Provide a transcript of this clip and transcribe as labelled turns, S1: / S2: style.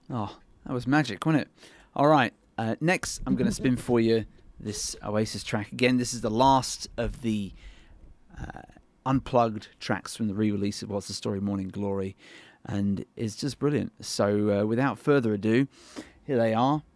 S1: Oh, that was magic, wasn't it? All right. Next, I'm going to spin for you this Oasis track. Again, this is the last of the unplugged tracks from the re-release of What's the Story Morning Glory, and it's just brilliant. So without further ado, here they are.